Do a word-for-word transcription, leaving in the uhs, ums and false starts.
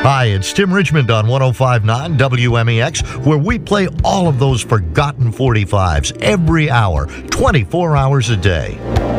Hi, it's Tim Richmond on one oh five point nine W M E X, where we play all of those forgotten forty-fives every hour, twenty-four hours a day.